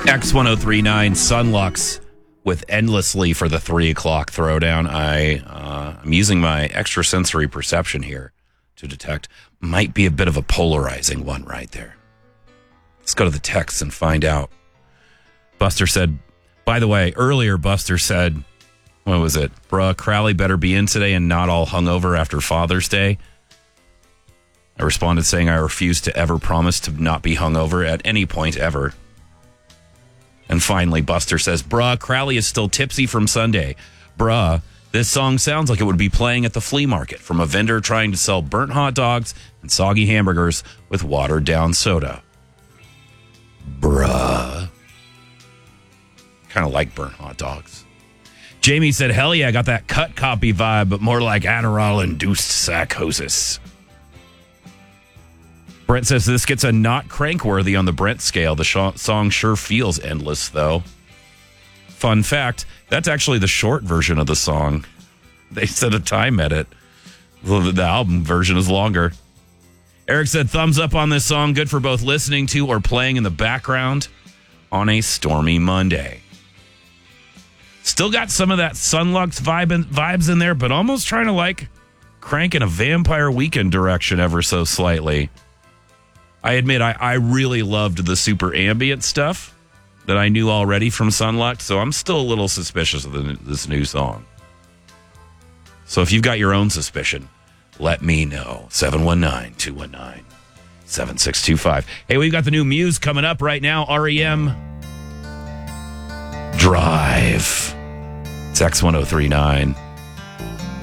X1039 Sunlux with Endlessly for the 3 o'clock throwdown. I'm using my extrasensory perception here to detect. Might be a bit of a polarizing one right there. Let's go to the texts and find out. Buster said, by the way, earlier Buster said, what was it? Bruh, Crowley better be in today and not all hungover after Father's Day. I responded saying I refuse to ever promise to not be hungover at any point ever. And finally, Buster says, bruh, Crowley is still tipsy from Sunday. Bruh, this song sounds like it would be playing at the flea market from a vendor trying to sell burnt hot dogs and soggy hamburgers with watered down soda. Bruh. Kind of like burnt hot dogs. Jamie said, hell yeah, I got that cut copy vibe, but more like Adderall-induced psychosis. Brent says this gets a not crank-worthy on the Brent scale. The song sure feels endless, though. Fun fact, that's actually the short version of the song. They said a time edit. The album version is longer. Eric said, thumbs up on this song. Good for both listening to or playing in the background on a stormy Monday. Still got some of that Sunlux vibes in there, but almost trying to like crank in a Vampire Weekend direction ever so slightly. I admit I really loved the super ambient stuff that I knew already from Sunlux, so I'm still a little suspicious of this new song. So if you've got your own suspicion, let me know. 719-219-7625. Hey, we've got the new Muse coming up right now. REM Drive. It's X1039.